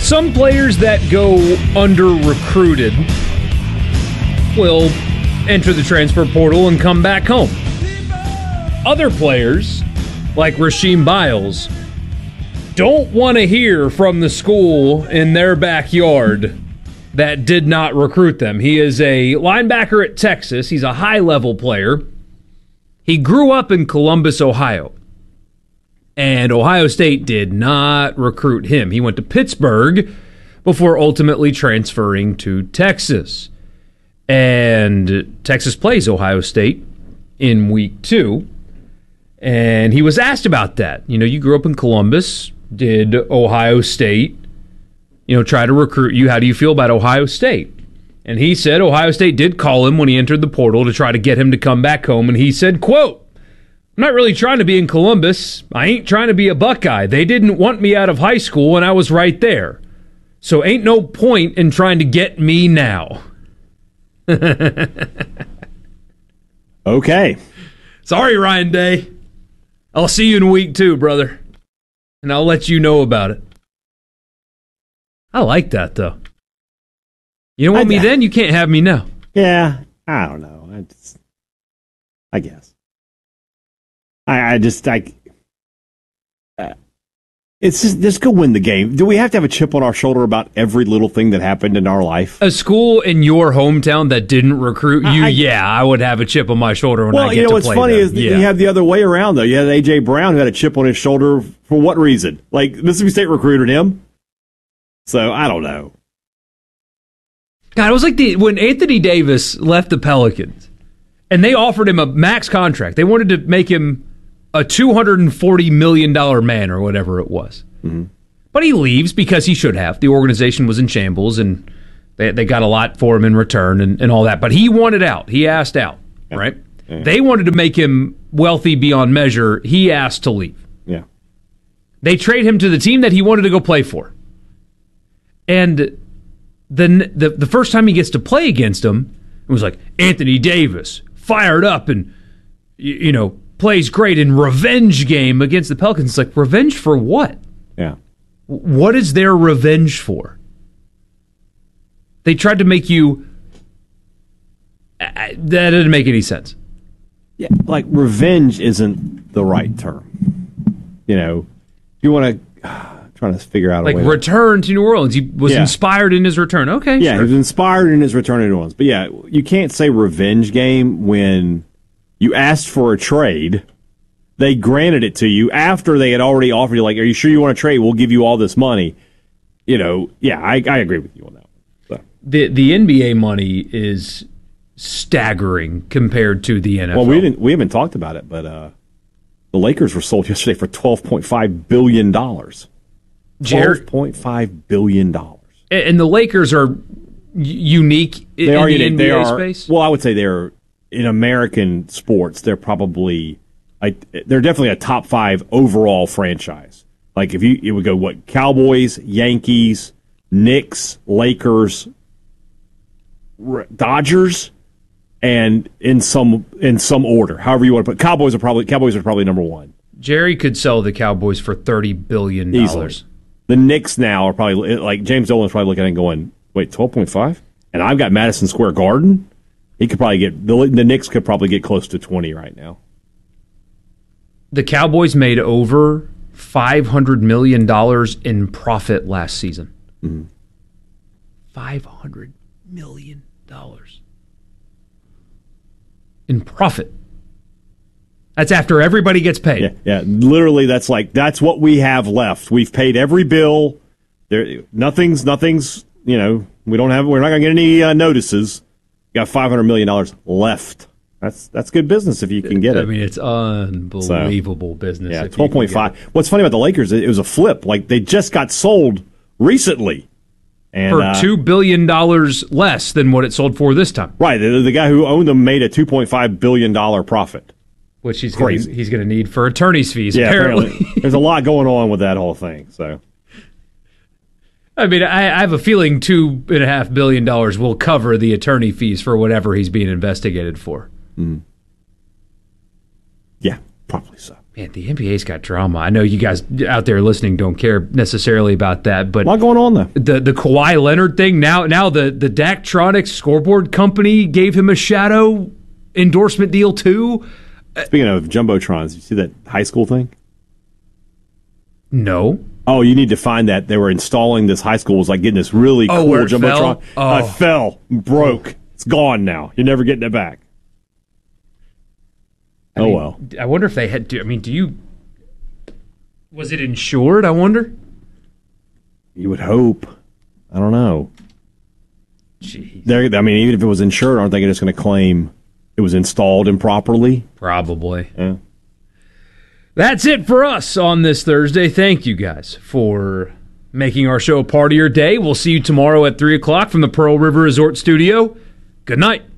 Some players that go under-recruited will enter the transfer portal and come back home. Other players, like Rasheem Biles, don't want to hear from the school in their backyard that did not recruit them. He is a linebacker at Texas. He's a high-level player. He grew up in Columbus, Ohio. And Ohio State did not recruit him. He went to Pittsburgh before ultimately transferring to Texas. And Texas plays Ohio State in week 2. And he was asked about that. You know, you grew up in Columbus. Did Ohio State, try to recruit you? How do you feel about Ohio State? And he said Ohio State did call him when he entered the portal to try to get him to come back home. And he said, quote, "I'm not really trying to be in Columbus. I ain't trying to be a Buckeye. They didn't want me out of high school and I was right there. So ain't no point in trying to get me now." Okay. Sorry, Ryan Day. I'll see you in week 2, brother. And I'll let you know about it. I like that, though. You don't want me then? You can't have me now. Yeah, I don't know. I guess. It's just go win the game. Do we have to have a chip on our shoulder about every little thing that happened in our life? A school in your hometown that didn't recruit you, I would have a chip on my shoulder when I get to play. What's funny is you have the other way around, though. You had A.J. Brown who had a chip on his shoulder for what reason? Like, Mississippi State recruited him? So, I don't know. God, it was like when Anthony Davis left the Pelicans, and they offered him a max contract. They wanted to make him a $240 million man or whatever it was. Mm-hmm. But he leaves because he should have. The organization was in shambles, and they got a lot for him in return and all that. But he wanted out. He asked out, right? Yeah. They wanted to make him wealthy beyond measure. He asked to leave. Yeah. They trade him to the team that he wanted to go play for. And then the first time he gets to play against him, it was like, Anthony Davis, fired up and, plays great in revenge game against the Pelicans. It's like, revenge for what? Yeah. What is their revenge for? They tried to make you... That didn't make any sense. Yeah, like revenge isn't the right term. If you want to... trying to figure out a way. Return to New Orleans. He was inspired in his return. Okay, yeah, sure. He was inspired in his return to New Orleans. But yeah, you can't say revenge game when you asked for a trade. They granted it to you after they had already offered you, like, are you sure you want to trade? We'll give you all this money. I agree with you on that one. So. The NBA money is staggering compared to the NFL. Well, we haven't talked about it, but the Lakers were sold yesterday for $12.5 billion. $12.5 billion. And the Lakers are unique in the NBA space? Well, I would say they're, in American sports, they're probably, they're definitely a top 5 overall franchise. Like, it would go, Cowboys, Yankees, Knicks, Lakers, Dodgers, and in some order, however you want to put it. Cowboys are probably number 1. Jerry could sell the Cowboys for $30 billion. Easily. The Knicks now are probably, like, James Dolan's probably looking at it and going, wait, 12.5? And I've got Madison Square Garden? He could probably get, the Knicks could probably get close to 20 right now. The Cowboys made over $500 million in profit last season. Mm-hmm. $500 million in profit. That's after everybody gets paid. Yeah. Literally, that's what we have left. We've paid every bill. Nothing's. We're not going to get any notices. Got $500 million left. That's good business if you can get it. I mean, it's unbelievable business. Yeah, 12.5. What's funny about the Lakers? It was a flip. Like, they just got sold recently. And, for $2 billion less than what it sold for this time. Right. The guy who owned them made a $2.5 billion profit. Which he's going to need for attorney's fees, apparently. There's a lot going on with that whole thing. So, I mean, I have a feeling $2.5 billion will cover the attorney fees for whatever he's being investigated for. Mm. Yeah, probably so. Man, the NBA's got drama. I know you guys out there listening don't care necessarily about that, but a lot going on there. The Kawhi Leonard thing, now the Daktronics scoreboard company gave him a shadow endorsement deal too. Speaking of Jumbotrons, you see that high school thing? No. Oh, you need to find that. They were installing this high school, was like getting this really cool where it Jumbotron. fell? It fell, broke. It's gone now. You're never getting it back. Well. I wonder if they had to. I mean, was it insured? I wonder. You would hope. I don't know. Jeez. I mean, even if it was insured, aren't they just going to claim it was installed improperly? Probably. Yeah. That's it for us on this Thursday. Thank you guys for making our show a part of your day. We'll see you tomorrow at 3 o'clock from the Pearl River Resort Studio. Good night.